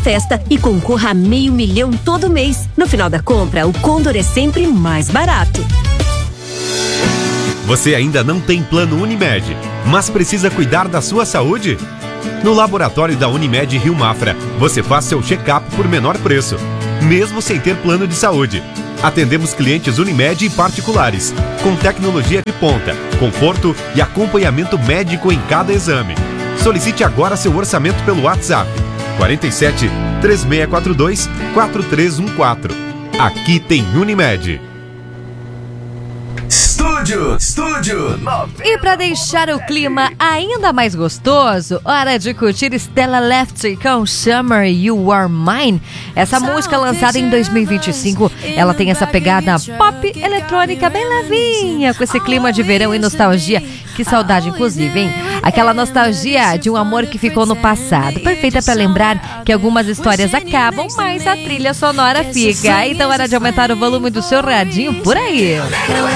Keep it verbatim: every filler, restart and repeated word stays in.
festa e concorra a meio milhão todo mês. No final da compra, o Condor é sempre mais barato. Você ainda não tem plano Unimed, mas precisa cuidar da sua saúde? No laboratório da Unimed Rio Mafra, você faz seu check-up por menor preço, mesmo sem ter plano de saúde. Atendemos clientes Unimed e particulares, com tecnologia de ponta, conforto e acompanhamento médico em cada exame. Solicite agora seu orçamento pelo WhatsApp quarenta e sete, três seis quatro dois, quatro três um quatro. Aqui tem Unimed. Estúdio, estúdio. E para deixar o clima ainda mais gostoso, hora de curtir Stella Lefty com Summer You Are Mine. Essa música lançada em dois mil e vinte e cinco, ela tem essa pegada pop eletrônica bem levinha, com esse clima de verão e nostalgia. Que saudade, inclusive, hein? Aquela nostalgia de um amor que ficou no passado. Perfeita para lembrar que algumas histórias acabam, mas a trilha sonora fica. Então, hora de aumentar o volume do seu radinho por aí.